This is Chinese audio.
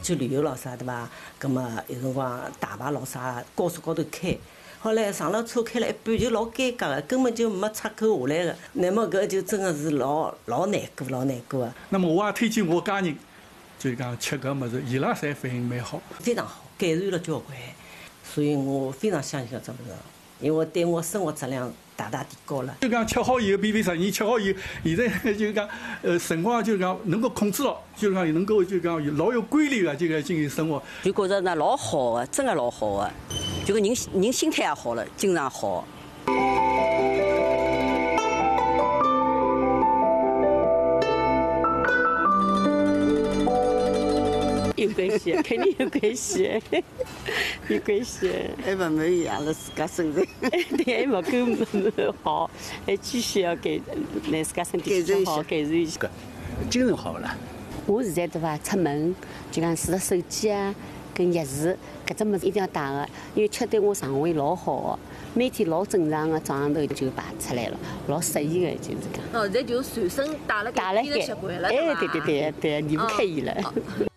去旅游咯啥对伐？葛么有辰光大排咯啥，高速高头开。后来上了车开了一半就老尴尬的，根本就没出口下来的。那么搿就真的是老难过，老难过的。 那么我也推荐我家人，就是讲吃搿物事，伊拉侪反应蛮好， 非常好，改善了交关。所以我非常相信搿只物事，因为对我生活质量大大提高了。 就讲吃好以后，比10年吃好以后，现在就讲辰光就讲能够控制了，就讲能够就讲老有规律的这个进行生活。 就觉着呢老好的，真的老好的，就个人心态也好了，经常好。有关系，肯定有关系，有关系。 还勿满意阿拉自家身材， 对，还勿够好，还继续要让自家身体更好，改善一下。 精神好了。 我现在对伐，出门就讲除了手机啊跟钥匙搿只物事一定要带个，因为吃对我肠胃老好个，每天老正常个早上头就排出来了，老适宜个就是讲。 哦，现在就随身带了带了习惯了， 哎，对，离不开伊了。